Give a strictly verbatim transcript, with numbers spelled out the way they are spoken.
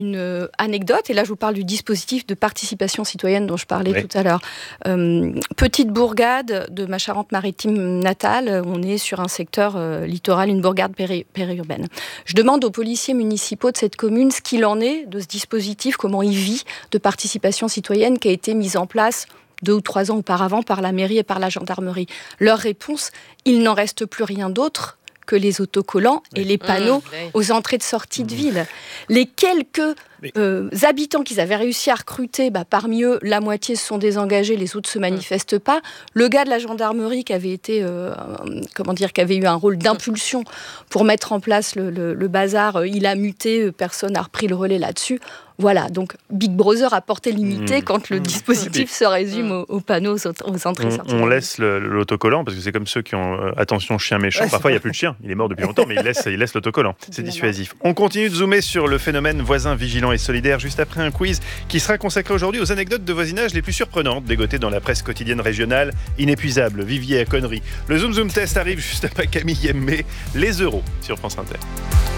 Une euh, anecdote, et là je vous parle du dispositif de participation citoyenne dont je parlais Oui. tout à l'heure. Euh, petite bourgade de ma Charente-Maritime natale, on est sur un secteur euh, littoral, une bourgade péri- périurbaine. Je demande aux policiers municipaux de cette commune ce qu'il en est de ce dispositif, comment il vit de participation citoyenne qui a été mis en place deux ou trois ans auparavant par la mairie et par la gendarmerie. Leur réponse, il n'en reste plus rien d'autre que les autocollants et les panneaux Mmh, oui. aux entrées de sortie de ville. Les quelques euh, habitants qu'ils avaient réussi à recruter, bah, parmi eux, la moitié se sont désengagés, les autres se manifestent pas. Le gars de la gendarmerie qui avait été, euh, comment dire, qui avait eu un rôle d'impulsion pour mettre en place le, le, le bazar, euh, il a muté, personne n'a repris le relais là-dessus. Voilà, donc Big Brother à portée limitée Mmh. quand le Mmh. dispositif se résume aux, aux panneaux aux, aux entrées et On, sorties. on laisse le- l'autocollant, parce que c'est comme ceux qui ont euh, attention chien méchant. Ouais, Parfois, il c'est n'y a plus de chien. Il est mort depuis longtemps, mais il laisse, il laisse l'autocollant. C'est dissuasif. On continue de zoomer sur le phénomène voisin vigilant et solidaire juste après un quiz qui sera consacré aujourd'hui aux anecdotes de voisinage les plus surprenantes dégotées dans la presse quotidienne régionale. Inépuisable, vivier à conneries. Le Zoom Zoom Test arrive juste après Camille Yemmé. Les euros sur France Inter.